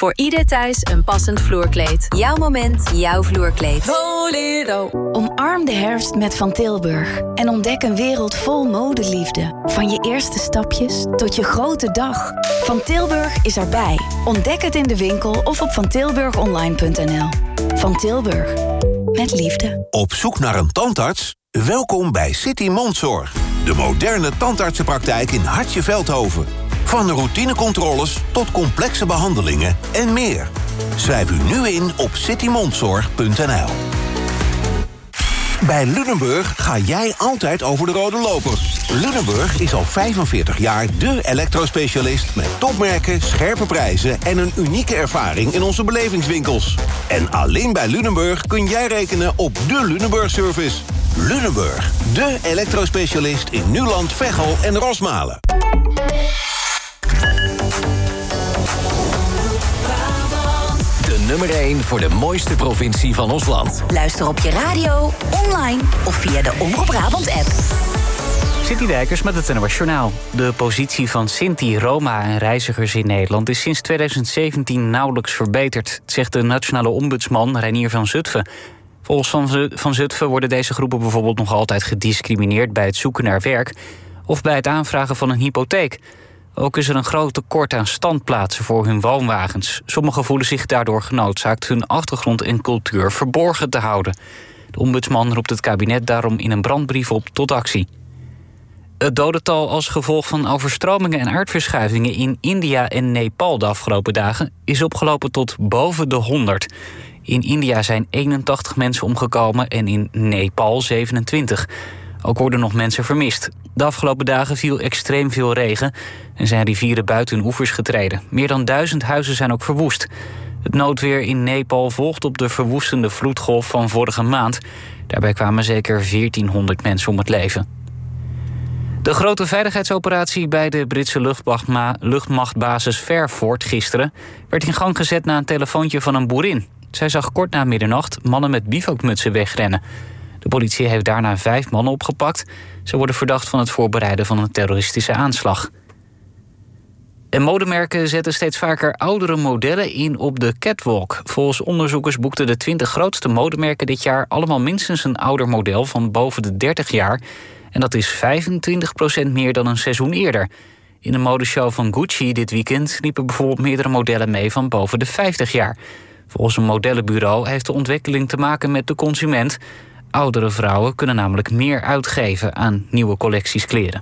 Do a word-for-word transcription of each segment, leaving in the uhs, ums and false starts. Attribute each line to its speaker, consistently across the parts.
Speaker 1: Voor ieder thuis een passend vloerkleed.
Speaker 2: Jouw moment, jouw vloerkleed.
Speaker 1: Volero.
Speaker 3: Omarm de herfst met Van Tilburg. En ontdek een wereld vol modeliefde. Van je eerste stapjes tot je grote dag. Van Tilburg is erbij. Ontdek het in de winkel of op van tilburg online punt n l. Van Tilburg. Met liefde.
Speaker 4: Op zoek naar een tandarts? Welkom bij City Mondzorg. De moderne tandartsenpraktijk in Hartje Veldhoven. Van routinecontroles tot complexe behandelingen en meer. Schrijf u nu in op city mondzorg punt n l. Bij Lunenburg ga jij altijd over de rode loper. Lunenburg is al vijfenveertig jaar de elektrospecialist met topmerken, scherpe prijzen en een unieke ervaring in onze belevingswinkels. En alleen bij Lunenburg kun jij rekenen op de Lunenburg-service. Lunenburg, de elektrospecialist in Nuland, Veghel en Rosmalen.
Speaker 5: De nummer één voor de mooiste provincie van ons land.
Speaker 2: Luister op je radio, online of via de Omroep Brabant-app.
Speaker 6: City Dijkers met het N O S Journaal. De positie van Sinti, Roma en reizigers in Nederland is sinds tweeduizend zeventien nauwelijks verbeterd, zegt de nationale ombudsman Reinier van Zutphen. Volgens Van Zutphen worden deze groepen bijvoorbeeld nog altijd gediscrimineerd bij het zoeken naar werk of bij het aanvragen van een hypotheek. Ook is er een groot tekort aan standplaatsen voor hun woonwagens. Sommigen voelen zich daardoor genoodzaakt hun achtergrond en cultuur verborgen te houden. De ombudsman roept het kabinet daarom in een brandbrief op tot actie. Het dodental als gevolg van overstromingen en aardverschuivingen in India en Nepal de afgelopen dagen is opgelopen tot boven de honderd. In India zijn eenentachtig mensen omgekomen en in Nepal zevenentwintig. Ook worden nog mensen vermist. De afgelopen dagen viel extreem veel regen en zijn rivieren buiten hun oevers getreden. Meer dan duizend huizen zijn ook verwoest. Het noodweer in Nepal volgt op de verwoestende vloedgolf van vorige maand. Daarbij kwamen zeker veertienhonderd mensen om het leven. De grote veiligheidsoperatie bij de Britse luchtmachtma- luchtmachtbasis Fairford gisteren werd in gang gezet na een telefoontje van een boerin. Zij zag kort na middernacht mannen met bivakmutsen wegrennen. De politie heeft daarna vijf mannen opgepakt. Ze worden verdacht van het voorbereiden van een terroristische aanslag. En modemerken zetten steeds vaker oudere modellen in op de catwalk. Volgens onderzoekers boekten de twintig grootste modemerken dit jaar allemaal minstens een ouder model van boven de dertig jaar. En dat is vijfentwintig procent meer dan een seizoen eerder. In de modeshow van Gucci dit weekend liepen bijvoorbeeld meerdere modellen mee van boven de vijftig jaar. Volgens een modellenbureau heeft de ontwikkeling te maken met de consument. Oudere vrouwen kunnen namelijk meer uitgeven aan nieuwe collecties kleren.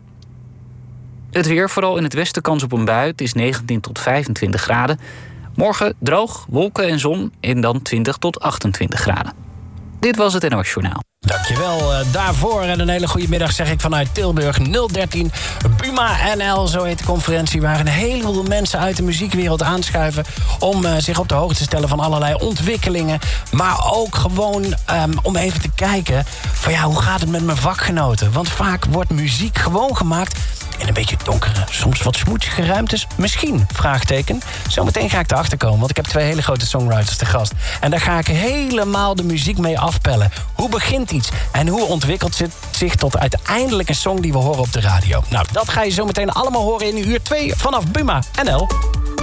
Speaker 6: Het weer, vooral in het westen kans op een bui. Het is negentien tot vijfentwintig graden. Morgen droog, wolken en zon en dan twintig tot achtentwintig graden. Dit was het N O S Journaal.
Speaker 7: Dankjewel uh, daarvoor en een hele goede middag zeg ik vanuit Tilburg. nul dertien Buma N L, zo heet de conferentie, waar een heleboel mensen uit de muziekwereld aanschuiven om uh, zich op de hoogte te stellen van allerlei ontwikkelingen. Maar ook gewoon um, om even te kijken van ja, hoe gaat het met mijn vakgenoten? Want vaak wordt muziek gewoon gemaakt in een beetje donkere, soms wat smoetsige ruimtes. Misschien, vraagteken. Zometeen ga ik erachter komen, want ik heb twee hele grote songwriters te gast. En daar ga ik helemaal de muziek mee afpellen. Hoe begint iets en hoe ontwikkelt het zich tot uiteindelijk een song die we horen op de radio? Nou, dat ga je zometeen allemaal horen in uur twee vanaf Buma N L.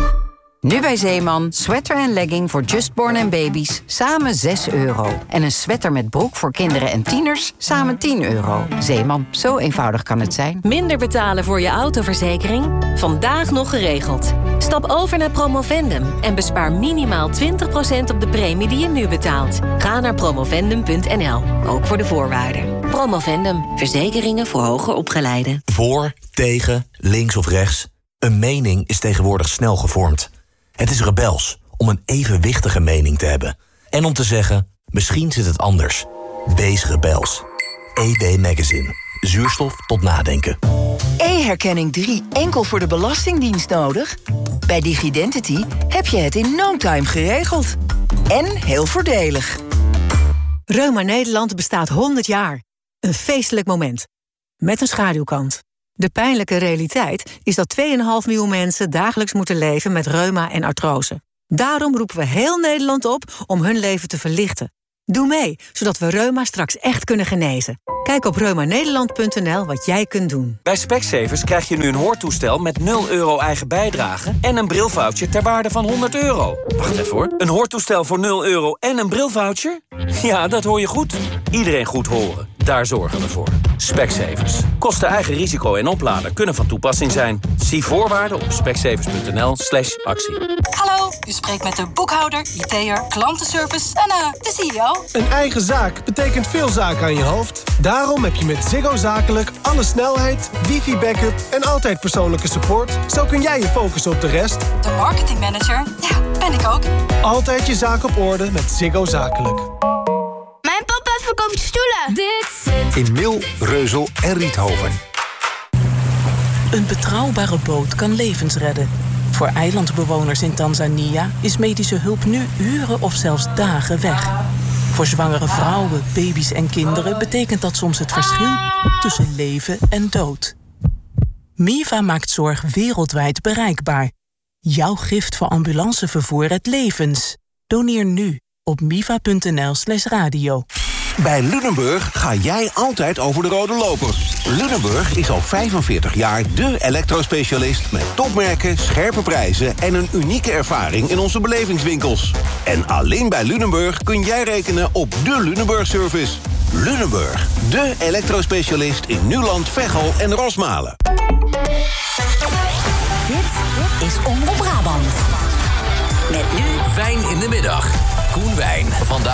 Speaker 8: Nu bij Zeeman, sweater en legging voor Justborn en baby's, samen zes euro. En een sweater met broek voor kinderen en tieners, samen tien euro. Zeeman, zo eenvoudig kan het zijn.
Speaker 1: Minder betalen voor je autoverzekering? Vandaag nog geregeld. Stap over naar Promovendum en bespaar minimaal twintig procent op de premie die je nu betaalt. Ga naar promovendum punt n l, ook voor de voorwaarden. Promovendum, verzekeringen voor hoger opgeleiden.
Speaker 9: Voor, tegen, links of rechts. Een mening is tegenwoordig snel gevormd. Het is rebels om een evenwichtige mening te hebben. En om te zeggen, misschien zit het anders. Wees rebels. E D Magazine. Zuurstof tot nadenken.
Speaker 10: E-herkenning drie enkel voor de Belastingdienst nodig? Bij Digidentity heb je het in no time geregeld. En heel voordelig.
Speaker 11: Reuma Nederland bestaat honderd jaar. Een feestelijk moment. Met een schaduwkant. De pijnlijke realiteit is dat twee komma vijf miljoen mensen dagelijks moeten leven met reuma en artrose. Daarom roepen we heel Nederland op om hun leven te verlichten. Doe mee, zodat we reuma straks echt kunnen genezen. Kijk op reumanederland punt n l wat jij kunt doen.
Speaker 12: Bij Specsavers krijg je nu een hoortoestel met nul euro eigen bijdrage... en een brilvoucher ter waarde van honderd euro. Wacht even hoor. Een hoortoestel voor nul euro en een brilvoucher? Ja, dat hoor je goed. Iedereen goed horen. Daar zorgen we voor. Specsavers. Kosten eigen risico en oplader kunnen van toepassing zijn. Zie voorwaarden op specsavers punt n l slash actie.
Speaker 13: Hallo, u spreekt met de boekhouder, I T'er, klantenservice en uh, de C E O.
Speaker 14: Een eigen zaak betekent veel zaken aan je hoofd. Daarom heb je met Ziggo Zakelijk alle snelheid, wifi-backup en altijd persoonlijke support. Zo kun jij je focussen op de rest.
Speaker 13: De marketingmanager, ja, ben ik ook.
Speaker 14: Altijd je zaak op orde met Ziggo Zakelijk.
Speaker 15: Mijn papa verkoopt stoelen. Dit zit
Speaker 4: In Mil, Reuzel en Riethoven.
Speaker 16: Een betrouwbare boot kan levens redden. Voor eilandbewoners in Tanzania is medische hulp nu uren of zelfs dagen weg. Voor zwangere vrouwen, baby's en kinderen betekent dat soms het verschil tussen leven en dood. Miva maakt zorg wereldwijd bereikbaar. Jouw gift voor ambulancevervoer redt levens. Doneer nu op miva punt n l slash radio.
Speaker 4: Bij Lunenburg ga jij altijd over de rode loper. Lunenburg is al vijfenveertig jaar de elektrospecialist met topmerken, scherpe prijzen en een unieke ervaring in onze belevingswinkels. En alleen bij Lunenburg kun jij rekenen op de Lunenburg-service. Lunenburg, de elektrospecialist in Nuland, Veghel en Rosmalen.
Speaker 2: Dit is Omroep Brabant. Met nu
Speaker 5: Wijn in de middag. Koen Wijn. Vandaag